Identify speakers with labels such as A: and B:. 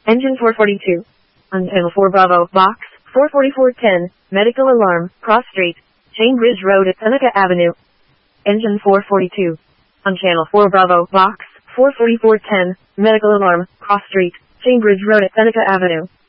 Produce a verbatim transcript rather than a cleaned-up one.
A: Engine four forty-two. On Channel four Bravo, Box four forty-four ten, medical alarm, Cross Street, Chain Bridge Road at Seneca Avenue. Engine four forty-two. On Channel four Bravo, Box four forty-four ten, medical alarm, Cross Street, Chain Bridge Road at Seneca Avenue.